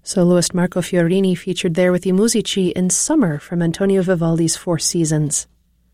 Soloist Marco Fiorini featured there with I Musici in Summer from Antonio Vivaldi's Four Seasons.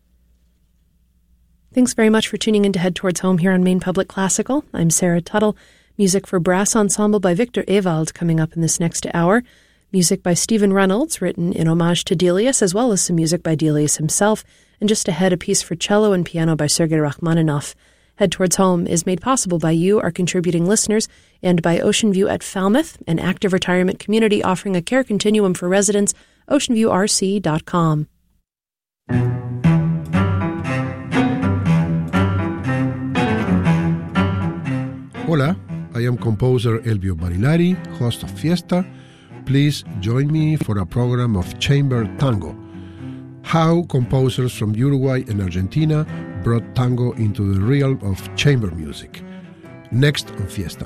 Thanks very much for tuning in to Head Towards Home here on Maine Public Classical. I'm Sarah Tuttle. Music for brass ensemble by Victor Ewald coming up in this next hour. Music by Stephen Reynolds, written in homage to Delius, as well as some music by Delius himself. And just ahead, a piece for cello and piano by Sergei Rachmaninoff. Head Towards Home is made possible by you, our contributing listeners, and by Ocean View at Falmouth, an active retirement community offering a care continuum for residents, oceanviewrc.com. Hola, I am composer Elvio Barilari, host of Fiesta. Please join me for a program of chamber tango. How composers from Uruguay and Argentina brought tango into the realm of chamber music. Next on Fiesta.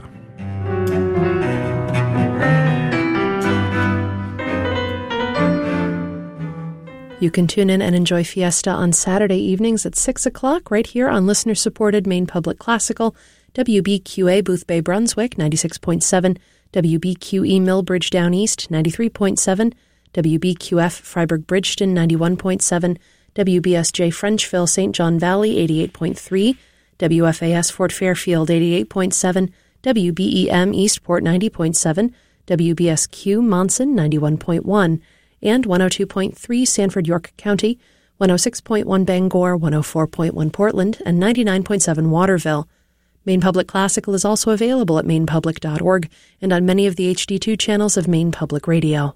You can tune in and enjoy Fiesta on Saturday evenings at 6 o'clock right here on listener-supported Maine Public Classical, WBQA Boothbay Brunswick 96.7, WBQE Millbridge Down East 93.7, WBQF Freiburg Bridgeton 91.7, WBSJ Frenchville St. John Valley 88.3, WFAS Fort Fairfield 88.7, WBEM Eastport 90.7, WBSQ Monson 91.1, and 102.3 Sanford York County, 106.1 Bangor, 104.1 Portland, and 99.7 Waterville. Maine Public Classical is also available at mainepublic.org and on many of the HD2 channels of Maine Public Radio.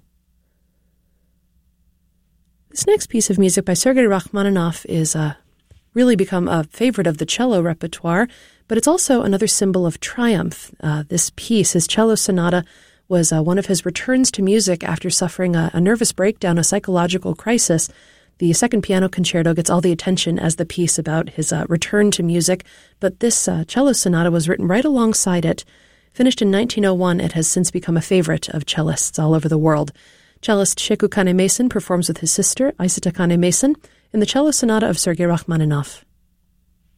This next piece of music by Sergei Rachmaninoff is really become a favorite of the cello repertoire, but it's also another symbol of triumph. This piece, his cello sonata, was one of his returns to music after suffering a nervous breakdown, a psychological crisis. The second piano concerto gets all the attention as the piece about his return to music, but this cello sonata was written right alongside it. Finished in 1901, it has since become a favorite of cellists all over the world. Cellist Sheku Kane-Mason performs with his sister, Isata Kane-Mason, in the cello sonata of Sergei Rachmaninoff.